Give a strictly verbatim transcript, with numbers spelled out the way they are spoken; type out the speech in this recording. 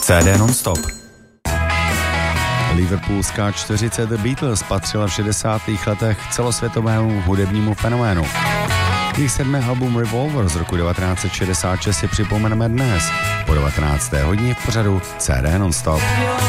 C D non-stop. Liverpoolská čtyřice The Beatles patřila v šedesátých letech celosvětovému hudebnímu fenoménu. Jejich sedmé album Revolver z roku devatenáct set šedesát šest si připomeneme dnes po devatenácté hodině v pořadu C D non-stop.